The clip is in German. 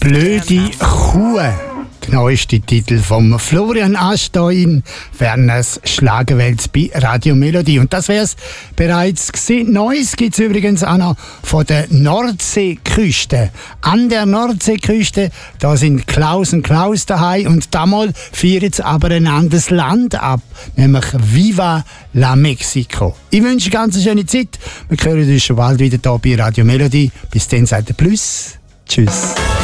Blöde Kuh. Der neueste Titel vom Florian Aster in Werners Schlagerwelt bei Radio Melodie. Und das wär's bereits gesehen. Neues gibt's übrigens auch noch von der Nordseeküste. An der Nordseeküste, da sind Klaus und Klaus daheim und damals feiern sie aber ein anderes Land ab, nämlich Viva la Mexico. Ich wünsche eine ganz schöne Zeit. Wir hören uns schon bald wieder hier bei Radio Melodie. Bis dann sagt der Plus. Tschüss.